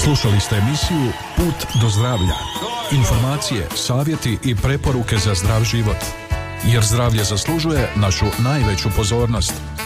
Slušali ste emisiju Put do zdravlja. Informacije, savjeti i preporuke za zdrav život. Jer zdravlje zaslužuje našu najveću pozornost.